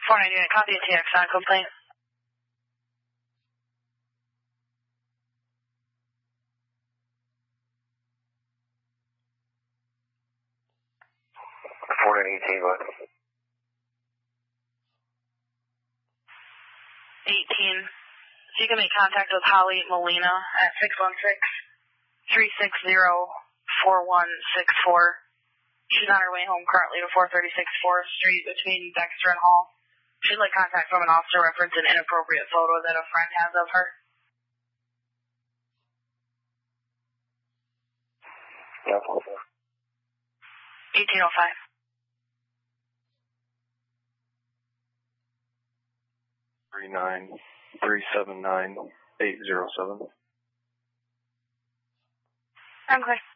498, copy a TX on complaint. what? 18. So you can make contact with Holly Molina at 616-360-4164. She's on her way home currently to 436 4th Street between Dexter and Hall. She'd like contact from an officer reference an inappropriate photo that a friend has of her. Yeah, 1805. $39,379,807. I'm clear.